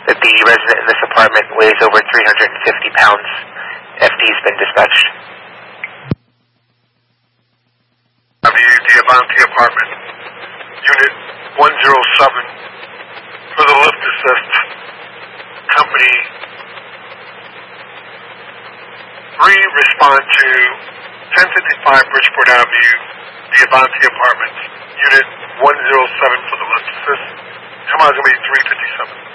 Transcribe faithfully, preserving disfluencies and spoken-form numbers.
that the resident in this apartment weighs over three hundred fifty pounds. F D's been dispatched. The Diamante apartment, unit one oh seven, for the lift assist, company three, respond to ten fifty-five Bridgeport Avenue, Diamante apartments, unit one oh seven for the lift assist. Come on, it's going to be three fifty-seven.